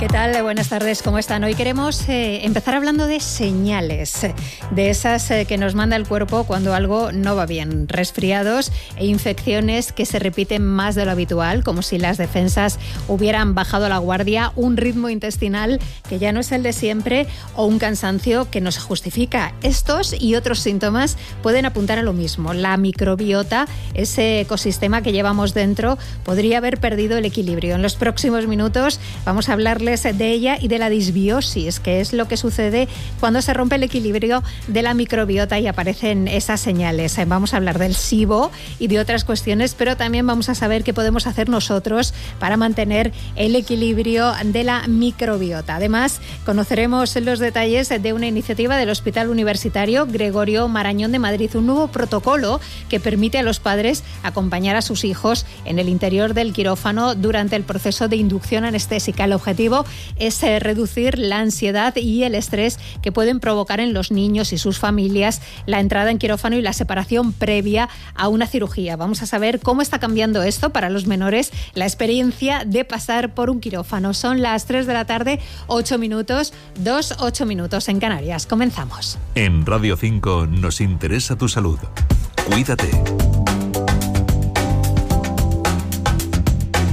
¿Qué tal? Buenas tardes, ¿cómo están? Hoy queremos empezar hablando de señales, de esas que nos manda el cuerpo cuando algo no va bien. Resfriados e infecciones que se repiten más de lo habitual, como si las defensas hubieran bajado la guardia, un ritmo intestinal que ya no es el de siempre o un cansancio que no se justifica. Estos y otros síntomas pueden apuntar a lo mismo. La microbiota, ese ecosistema que llevamos dentro, podría haber perdido el equilibrio. En los próximos minutos vamos a hablarles de ella y de la disbiosis, que es lo que sucede cuando se rompe el equilibrio de la microbiota y aparecen esas señales. Vamos a hablar del SIBO y de otras cuestiones, pero también vamos a saber qué podemos hacer nosotros para mantener el equilibrio de la microbiota. Además, conoceremos los detalles de una iniciativa del Hospital Universitario Gregorio Marañón de Madrid, un nuevo protocolo que permite a los padres acompañar a sus hijos en el interior del quirófano durante el proceso de inducción anestésica. El objetivo es reducir la ansiedad y el estrés que pueden provocar en los niños y sus familias la entrada en quirófano y la separación previa a una cirugía. Vamos a saber cómo está cambiando esto para los menores, la experiencia de pasar por un quirófano. Son las 3 de la tarde, 8 minutos, 8 minutos en Canarias. Comenzamos. En Radio 5 nos interesa tu salud. Cuídate.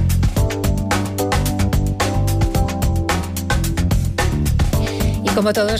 Como todos